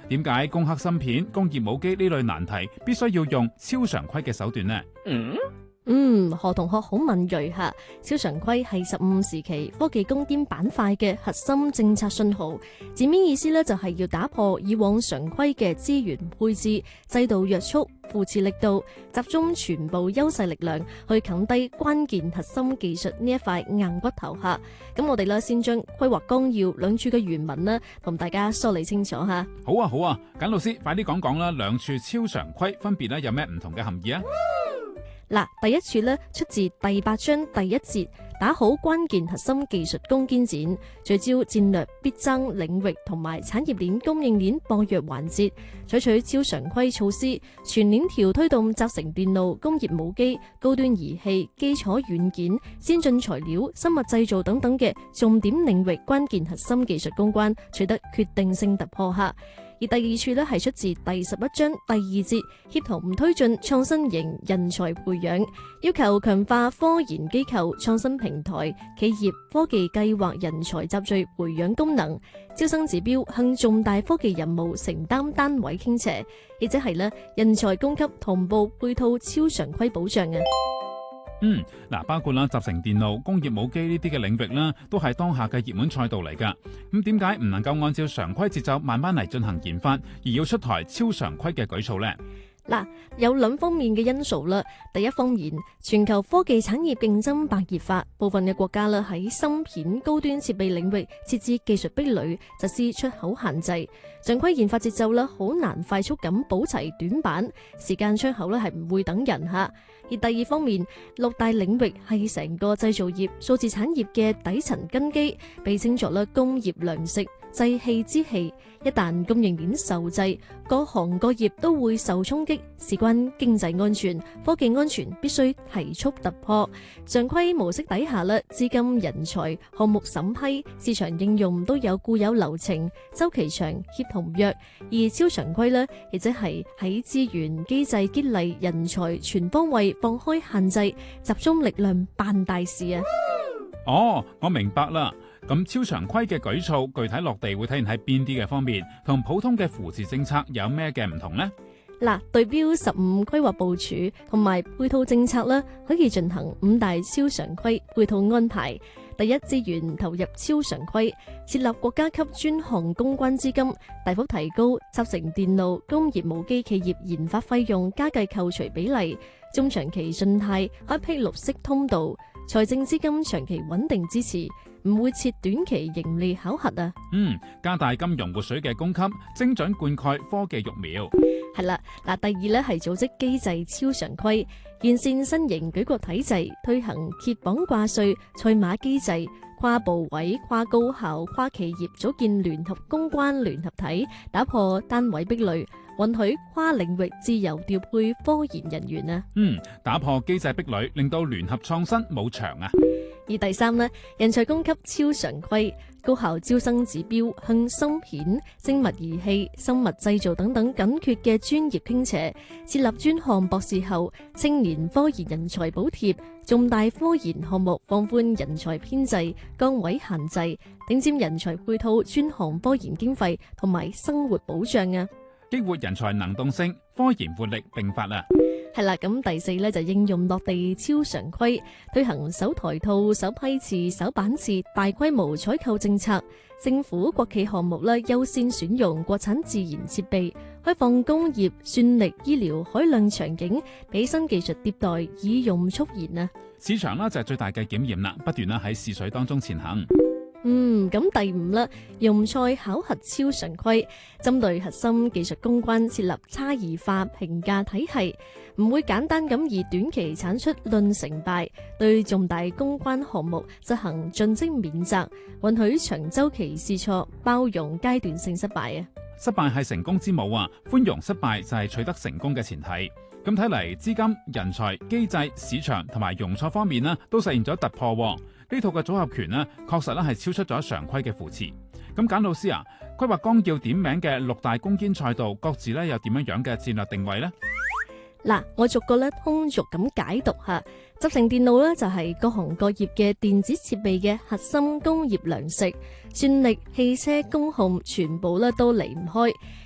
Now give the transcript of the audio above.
點解攻克芯片、工業母機呢類難題必須要用超常規嘅手段呢？ 何同學好敏銳吓。超常規係15時期科技攻堅板塊嘅核心政策信號，字面意思呢，就係要打破以往常規嘅資源配置、制度約束、扶持力度，集中全部優勢力量去啃低關鍵核心技術呢一塊硬骨頭吓。咁我哋呢，先將規劃綱要兩處嘅原文呢，同大家梳理清楚吓。 好啊，簡老師快啲講講啦，兩處超常規分別咧有咩唔同嘅含義啊？ 嗱，第一處咧出自第8章第1節，打好關鍵核心技術攻堅戰，聚焦戰略必爭領域同埋產業鏈供應鏈薄弱環節，採取超常規措施，全鏈條推動集成電路、工業母機、高端儀器、基礎軟件、先進材料、生物製造等等嘅重點領域關鍵核心技術攻關，取得決定性突破下。而第二處咧係出自第11章第2節，協同推進創新型人才培養，要求強化科研機構、創新平台、企業科技計劃人才集聚培養功能，招生指標向重大科技任務承擔單位傾斜，亦即係咧人才供給同步配套超常規保障啊。 包括集成電路、工業母機呢啲嘅領域啦，都係當下嘅熱門賽道嚟噶。咁點解唔能夠按照常規節奏慢慢嚟進行研發，而要出台超常規嘅舉措呢？ 有兩方面嘅因素啦。第一方面，全球科技產業競爭白熱化，部分嘅國家啦喺芯片高端設備領域設置技術壁壘，實施出口限制，常規研發節奏啦好難快速咁補齊短板，時間出口咧係唔會等人吓。而第二方面，6大領域係成個製造業、數字產業嘅底層根基，被稱作啦工業糧食、製器之器。一旦供應鏈受制，各行各業都會受衝擊，事關經濟安全、科技安全，必須提速突破。常規模式底下咧，資金、人才、項目審批、市場應用都有固有流程，周期長、協同弱。而超常規呢，亦即係喺資源、機制、激勵、人才全方位放開限制，集中力量辦大事啊！ 我明白啦。咁超常規嘅舉措具體落地會體現喺邊啲嘅方面，同普通嘅扶持政策有咩嘅唔同呢？ 對標15規劃部署同埋配套政策啦，可以進行5大超常規配套安排。第一，資源投入超常規，設立國家級專項攻關資金，大幅提高集成電路、工業母機企業研發費用加計扣除比例，中長期信貸開闢綠色通道，財政資金長期穩定支持，唔會設短期盈利考核啊。 加大金融活水嘅供給，精準灌溉科技育苗。 係啦，第二咧係組織機制超常規，完善新型舉國體制，推行揭綁掛帥、賽馬機制，跨部委、跨高校、跨企業組建聯合公關聯合體，打破單位壁壘，允許跨領域自由調配科研人員啊。 打破機制壁壘，令到聯合創新冇牆啊。 而第三呢，人才供給超常規，高校招生指標向芯片、精密儀器、生物製造等等緊缺嘅專業傾斜，設立專項博士後、青年科研人才補貼，重大科研項目放寬人才編制、崗位限制，頂尖人才配套專項科研經費同埋生活保障啊， 激活人才能動性，科研活力並發啊。 係啦，咁第四呢就應用落地超常規，推行首台套、首批次、首版次大規模採購政策，政府國企項目呢優先選用國產自研設備，開放工業、算力、醫療海量場景，俾新技術迭代以用促研啊。 市場呢就係最大嘅檢驗啦，不斷啦喺試水當中前行。 咁第五啦，用賽考核超常規，針對核心技術攻關設立差異化評價體系，唔會簡單咁以短期產出論成敗，對重大攻關項目執行盡職免責，允許長周期試錯，包容階段性失敗啊。 失敗係成功之母啊，寬容失敗就係取得成功嘅前提。咁睇嚟，資金、人才、機制、市場同埋容錯方面呢，都實現咗突破。呢套嘅組合拳呢，確實咧係超出咗常規嘅扶持。咁簡老師啊，規劃綱要點名嘅6大攻堅賽道，各自咧有點樣嘅戰略定位呢？ 我逐個咧通俗咁解讀下。集成電路咧就係各行各業嘅電子設備嘅核心工業糧食，算力、汽車、工控全部咧都離唔開。